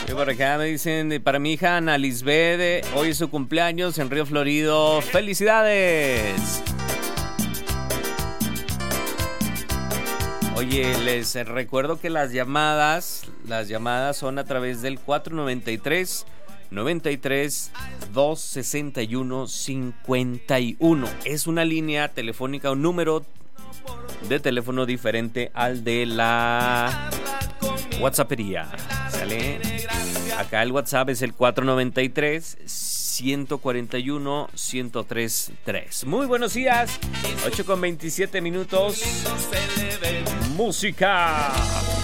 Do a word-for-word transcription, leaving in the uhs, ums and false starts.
Y por acá me dicen, para mi hija Ana Lisbeth, hoy es su cumpleaños en Río Florido. ¡Felicidades! Oye, les recuerdo que las llamadas, las llamadas son a través del cuatro noventa y tres, noventa y tres, doscientos sesenta y uno, cincuenta y uno. Es una línea telefónica, un número de teléfono diferente al de la WhatsAppería. ¿Sale? Acá el WhatsApp es el cuatro noventa y tres, ciento cuarenta y uno, ciento tres tres. Muy buenos días, ocho con veintisiete minutos. Música.